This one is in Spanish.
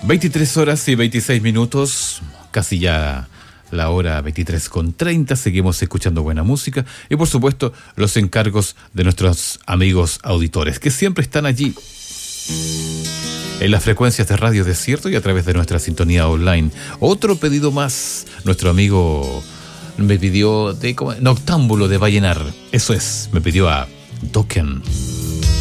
23 horas y 26 minutos, casi ya la hora 23:30, seguimos escuchando buena música y por supuesto los encargos de nuestros amigos auditores que siempre están allí en las frecuencias de Radio Desierto y a través de nuestra sintonía online. Otro pedido más, nuestro amigo me pidió de Noctámbulo de Vallenar, eso es, me pidió a Dokken.